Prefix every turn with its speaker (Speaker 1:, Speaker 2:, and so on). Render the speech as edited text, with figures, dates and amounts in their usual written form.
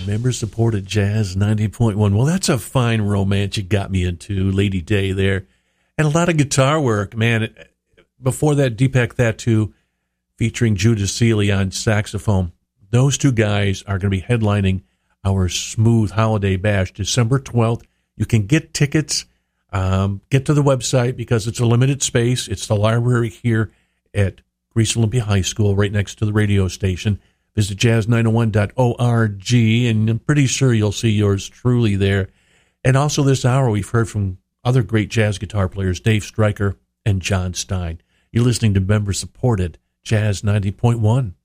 Speaker 1: Member-supported Jazz 90.1. Well, that's a fine romance you got me into, Lady Day there. And a lot of guitar work, man. Before that, Deepak Thatu featuring Judas Seeley on saxophone. Those two guys are going to be headlining our Smooth Holiday Bash December 12th. You can get tickets. Get to the website because it's a limited space. It's the library here at Greece Olympia High School, right next to the radio station. Visit jazz901.org, and I'm pretty sure you'll see yours truly there. And also this hour, we've heard from other great jazz guitar players, Dave Stryker and John Stein. You're listening to member-supported Jazz 90.1.